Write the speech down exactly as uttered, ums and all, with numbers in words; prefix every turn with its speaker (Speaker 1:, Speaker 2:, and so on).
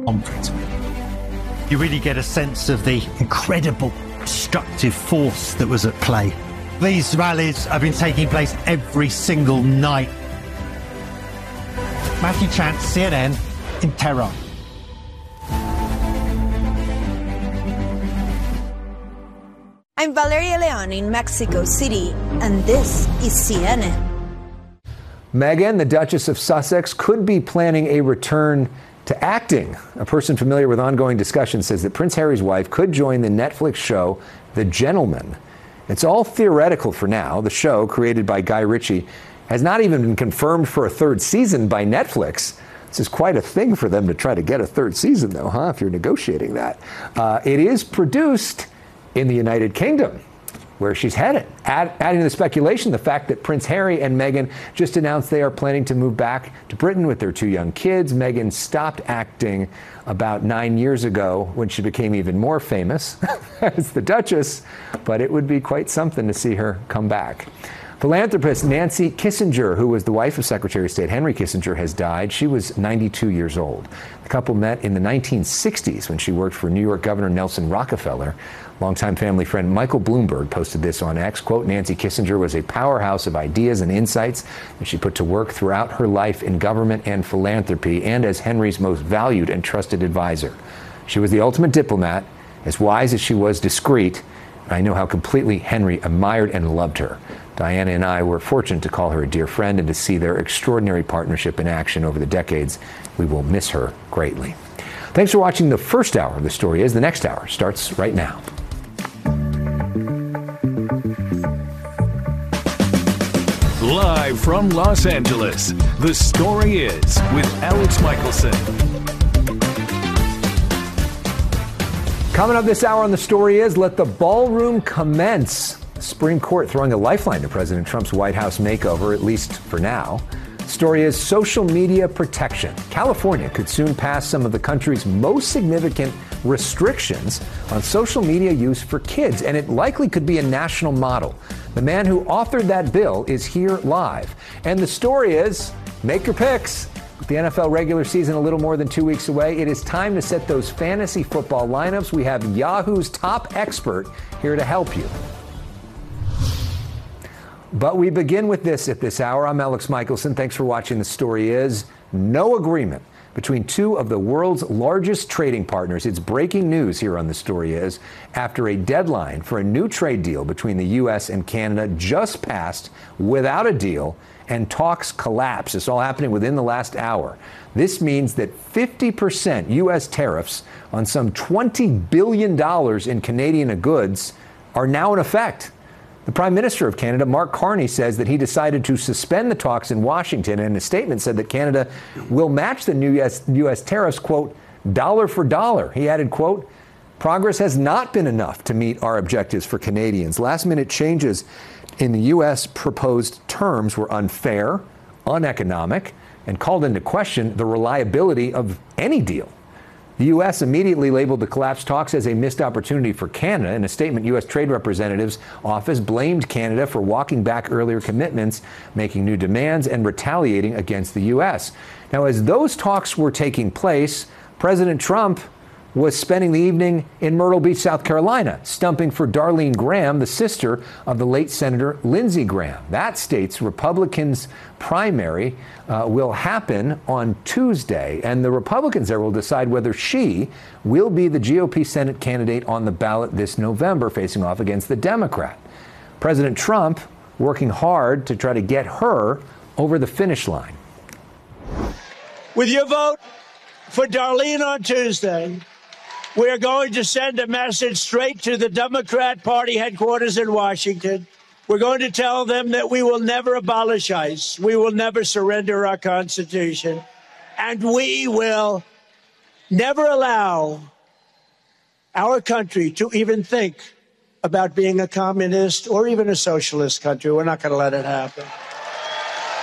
Speaker 1: conflict. You really get a sense of the incredible destructive force that was at play. These rallies have been taking place every single night. Matthew Chance, C N N, in Tehran.
Speaker 2: I'm Valeria Leon in Mexico City, and this is C N N.
Speaker 3: Meghan, the Duchess of Sussex, could be planning a return to acting. A person familiar with ongoing discussions says that Prince Harry's wife could join the Netflix show The Gentleman. It's all theoretical for now. The show, created by Guy Ritchie, has not even been confirmed for a third season by Netflix. This is quite a thing for them to try to get a third season, though, huh, if you're negotiating that. Uh, it is produced in the United Kingdom, where she's headed. Add, adding to the speculation, the fact that Prince Harry and Meghan just announced they are planning to move back to Britain with their two young kids. Meghan stopped acting about nine years ago when she became even more famous as the Duchess, but it would be quite something to see her come back. Philanthropist Nancy Kissinger, who was the wife of Secretary of State Henry Kissinger, has died. She was ninety-two years old. The couple met in the nineteen sixties when she worked for New York Governor Nelson Rockefeller. Longtime family friend Michael Bloomberg posted this on X. Quote, Nancy Kissinger was a powerhouse of ideas and insights that she put to work throughout her life in government and philanthropy and as Henry's most valued and trusted advisor. She was the ultimate diplomat, as wise as she was discreet. I know how completely Henry admired and loved her. Diana and I were fortunate to call her a dear friend and to see their extraordinary partnership in action over the decades. We will miss her greatly. Thanks for watching the first hour of The Story Is. The next hour starts right now.
Speaker 4: Live from Los Angeles, The Story Is with Alex Michelson.
Speaker 3: Coming up this hour on The Story Is, let the ballroom commence. The Supreme Court throwing a lifeline to President Trump's White House makeover, at least for now. The story is social media protection. California could soon pass some of the country's most significant restrictions on social media use for kids, and it likely could be a national model. The man who authored that bill is here live. And the story is, make your picks. With the N F L regular season a little more than two weeks away, it is time to set those fantasy football lineups. We have Yahoo's top expert here to help you. But we begin with this at this hour. I'm Alex Michelson. Thanks for watching. The Story Is no agreement between two of the world's largest trading partners. It's breaking news here on The Story Is after a deadline for a new trade deal between the U S and Canada just passed without a deal and talks collapse. It's all happening within the last hour. This means that fifty percent U S tariffs on some twenty billion dollars in Canadian goods are now in effect. The Prime Minister of Canada, Mark Carney, says that he decided to suspend the talks in Washington, and a statement said that Canada will match the new U S, U S tariffs, quote, dollar for dollar. He added, quote, progress has not been enough to meet our objectives for Canadians. Last-minute changes in the U S proposed terms were unfair, uneconomic, and called into question the reliability of any deal. The U S immediately labeled the collapsed talks as a missed opportunity for Canada. In a statement, U S Trade Representative's office blamed Canada for walking back earlier commitments, making new demands, and retaliating against the U S. Now, as those talks were taking place, President Trump was spending the evening in Myrtle Beach, South Carolina, stumping for Darlene Graham, the sister of the late Senator Lindsey Graham. That state's Republicans' primary uh, will happen on Tuesday, and the Republicans there will decide whether she will be the G O P Senate candidate on the ballot this November, facing off against the Democrat. President Trump working hard to try to get her over the finish line.
Speaker 5: With your vote for Darlene on Tuesday, we are going to send a message straight to the Democrat Party headquarters in Washington. We're going to tell them that we will never abolish ICE. We will never surrender our Constitution. And we will never allow our country to even think about being a communist or even a socialist country. We're not going to let it happen.